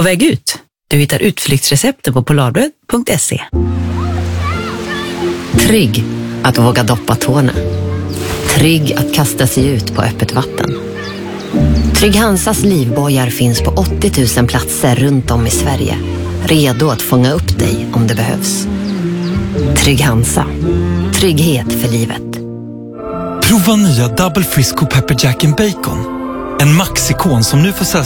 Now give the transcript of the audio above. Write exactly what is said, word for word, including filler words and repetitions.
På väg ut. Du hittar utflyktsrecepter på polarbröd punkt se. Trygg att våga doppa tårna. Trygg att kasta sig ut på öppet vatten. Trygg Hansas livbojar finns på åttio tusen platser runt om i Sverige. Redo att fånga upp dig om det behövs. Trygg Hansa. Trygghet för livet. Prova nya Double Frisco Pepper Jack and Bacon. En maxikon som nu får